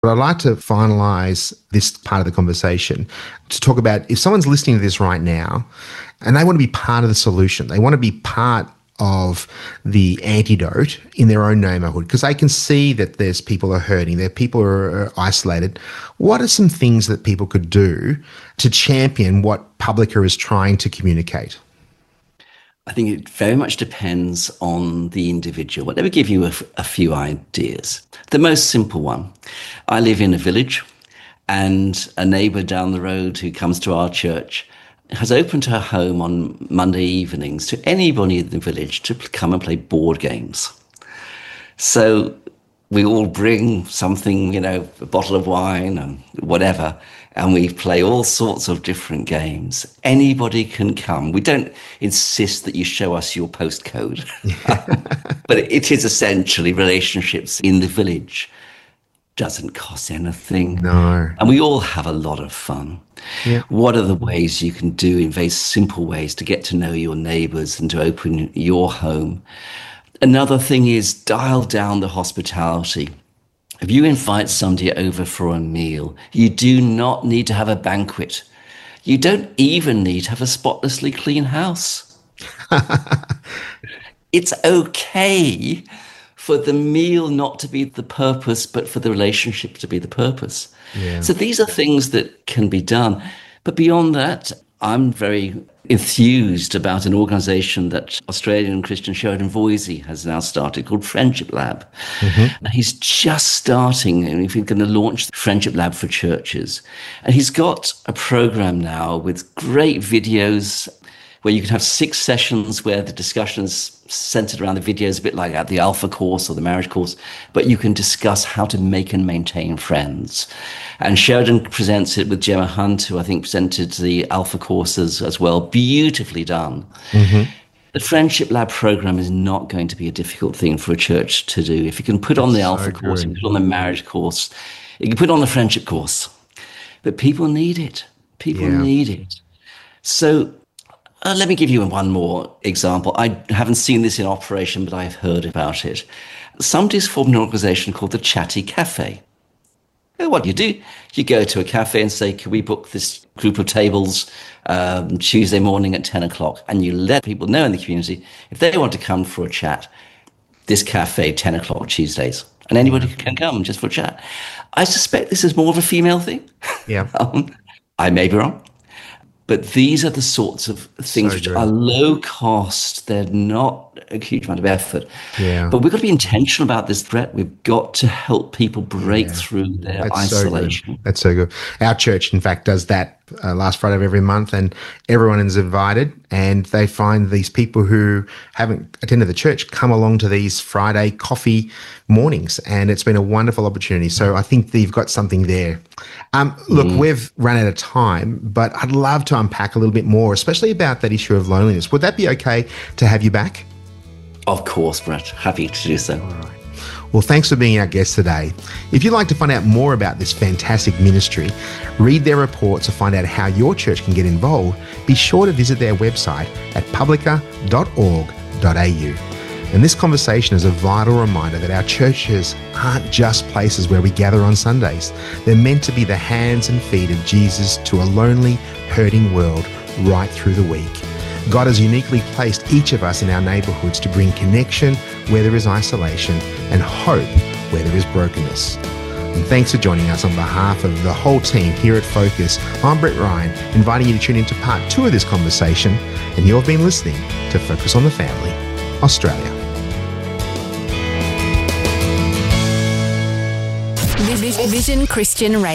But I'd like to finalise this part of the conversation to talk about if someone's listening to this right now and they want to be part of the solution, they want to be part of the antidote in their own neighbourhood because they can see that there's people who are hurting, there are people who are isolated. What are some things that people could do to champion what Publica is trying to communicate? I think it very much depends on the individual. But let me give you a few ideas. The most simple one. I live in a village, and a neighbour down the road who comes to our church has opened her home on Monday evenings to anybody in the village to come and play board games. So we all bring something, a bottle of wine and whatever, and we play all sorts of different games. Anybody can come. We don't insist that you show us your postcode, but it is essentially relationships in the village. Doesn't cost anything. No. And we all have a lot of fun. Yeah. What are the ways you can do in very simple ways to get to know your neighbours and to open your home? Another thing is dial down the hospitality. If you invite somebody over for a meal, you do not need to have a banquet. You don't even need to have a spotlessly clean house. It's okay for the meal not to be the purpose, but for the relationship to be the purpose. Yeah. So these are things that can be done. But beyond that, I'm very enthused about an organisation that Australian Christian Sheridan Voisey has now started called Friendship Lab. Mm-hmm. And he's just starting, and he's going to launch the Friendship Lab for churches. And he's got a program now with great videos where you can have 6 sessions where the discussion is centered around the videos, a bit like at the Alpha course or the marriage course, but you can discuss how to make and maintain friends. And Sheridan presents it with Gemma Hunt, who I think presented the Alpha courses as well. Beautifully done. Mm-hmm. The Friendship Lab program is not going to be a difficult thing for a church to do. If you can put on the Alpha course, you can put on the marriage course, you can put on the friendship course. But people need it. People need it. So let me give you one more example. I haven't seen this in operation, but I've heard about it. Somebody's formed an organisation called the Chatty Cafe. What do? You go to a cafe and say, can we book this group of tables Tuesday morning at 10 o'clock? And you let people know in the community, if they want to come for a chat, this cafe, 10 o'clock Tuesdays. And anybody can come just for a chat. I suspect this is more of a female thing. Yeah. I may be wrong. But these are the sorts of things which are low cost. They're not a huge amount of effort. Yeah. But we've got to be intentional about this threat. We've got to help people break through their isolation. That's so good. Our church, in fact, does that last Friday of every month, and everyone is invited, and they find these people who haven't attended the church come along to these Friday coffee mornings, and it's been a wonderful opportunity. So I think that you've got something there. Look, we've run out of time, but I'd love to unpack a little bit more, especially about that issue of loneliness. Would that be okay to have you back? Of course, Brett. Happy to do so. All right. Well, thanks for being our guest today. If you'd like to find out more about this fantastic ministry, read their reports or find out how your church can get involved, be sure to visit their website at publica.org.au. And this conversation is a vital reminder that our churches aren't just places where we gather on Sundays. They're meant to be the hands and feet of Jesus to a lonely, hurting world right through the week. God has uniquely placed each of us in our neighbourhoods to bring connection where there is isolation and hope where there is brokenness. And thanks for joining us on behalf of the whole team here at Focus. I'm Brett Ryan, inviting you to tune into part 2 of this conversation, and you've been listening to Focus on the Family, Australia. Vision Christian Radio.